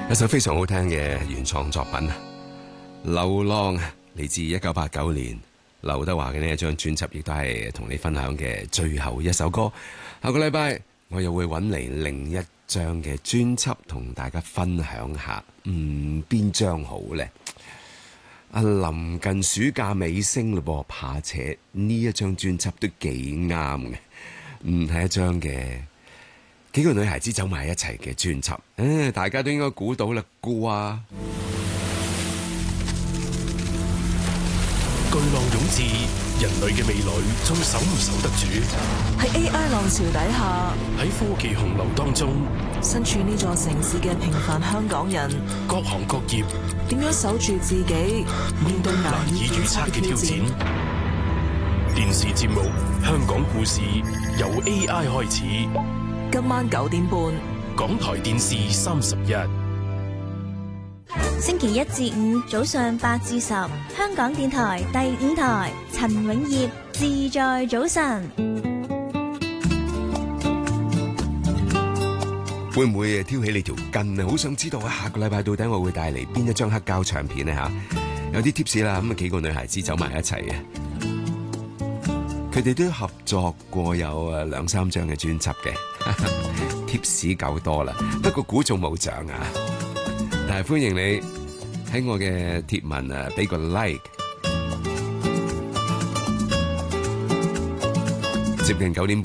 一首非常好聽嘅原創作品《流浪》，嚟自1989年劉德華嘅呢一張專輯，亦都係同你分享嘅最後一首歌。下個禮拜我又會揾嚟另一張嘅專輯同大家分享下，邊張好呢？臨近暑假尾聲嘞噃，怕且呢一張專輯都幾啱嘅，係一張嘅幾個女孩子走埋一齊嘅專輯，大家都應該估到啦，啩。 巨浪湧至，人類嘅未來仲守唔守得住？ 喺 AI 浪潮底下， 喺科技洪流當中， 身處呢座城市嘅平凡香港人， 各行各業點樣守住自己，面對難以預測嘅挑戰？ 電視節目《香港故事》由 AI 開始， 今晚9點半， 港台電視31。 星期一至五早上8至10，香港電台第5台，陳永業自在早晨。 會唔會挑起你條筋啊？好想知道下個禮拜到底我會帶嚟邊一張黑膠唱片呢？吓，有啲 tips 啦，咁幾個女孩子走埋一齊嘅，佢哋都合作過有2-3張嘅專輯嘅，tips 夠多啦，不過估中冇獎啊！但係歡迎你喺我嘅貼文俾個 like。接近9點半。